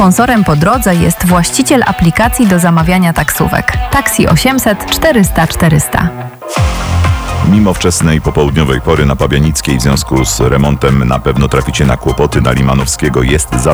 Sponsorem po drodze jest właściciel aplikacji do zamawiania taksówek. Taxi 800 400 400. Mimo wczesnej popołudniowej pory na Pabianickiej w związku z remontem na pewno traficie na kłopoty na Limanowskiego. Jest za